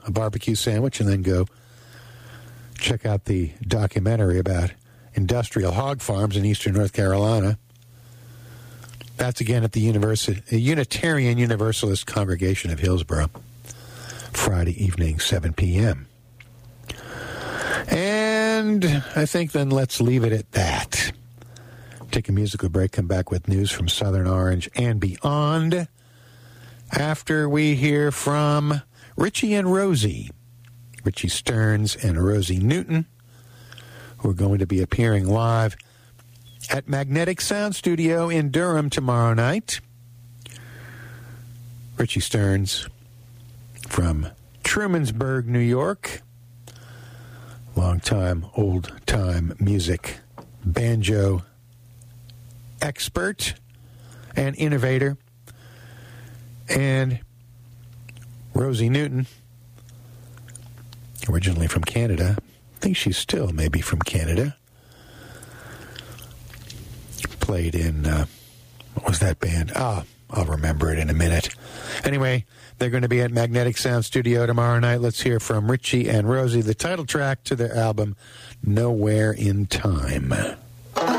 a barbecue sandwich and then go check out the documentary about industrial hog farms in eastern North Carolina. That's again at the Unitarian Universalist Congregation of Hillsborough, Friday evening, 7 p.m. And I think then let's leave it at that. Take a musical break, come back with news from Southern Orange and beyond after we hear from Richie and Rosie, Richie Stearns and Rosie Newton, who are going to be appearing live at Magnetic Sound Studio in Durham tomorrow night. Richie Stearns from Trumansburg, New York, long-time, old-time music banjo expert and innovator. And Rosie Newton, originally from Canada. I think she's still maybe from Canada. Played in, what was that band? I'll remember it in a minute. Anyway, they're going to be at Magnetic Sound Studio tomorrow night. Let's hear from Richie and Rosie, the title track to their album, Nowhere in Time.